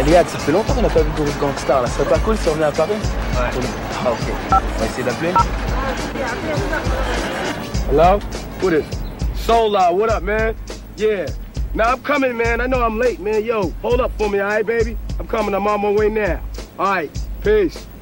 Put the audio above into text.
Riyad, ça fait longtemps qu'on n'a pas vu Groove Gangstar là. Ça serait pas cool si on venait à Paris? Ouais. Ah ok. On va essayer d'appeler. Hello? Who this? Solar, what up, man? Yeah. Now I'm coming, man. I know I'm late, man. Yo, hold up for me, all right, baby? I'm coming. I'm on my way now. All right. Peace.